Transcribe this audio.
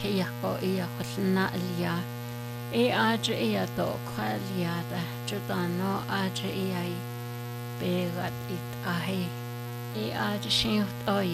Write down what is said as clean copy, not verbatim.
hiyako iya khulna ilya aja iya to khalya da judano aja iya begat it ahi aja shin